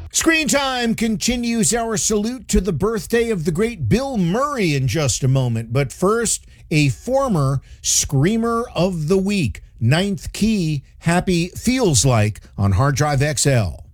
Screen Time continues our salute to the birthday of the great Bill Murray in just a moment. But first, a former Screamer of the Week. Ninth Key, Happy Feels Like on Hard Drive XL.